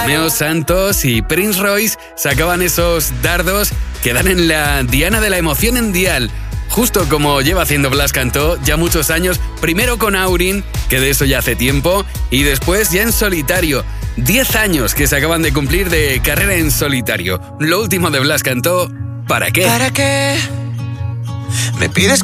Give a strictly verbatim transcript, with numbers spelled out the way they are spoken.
Romeo Santos y Prince Royce sacaban esos dardos que dan en la diana de la emoción en Dial. Justo como lleva haciendo Blas Cantó ya muchos años, primero con Aurin, que de eso ya hace tiempo, y después ya en solitario. Diez años que se acaban de cumplir de carrera en solitario. Lo último de Blas Cantó, ¿para qué? ¿Para qué? Me pides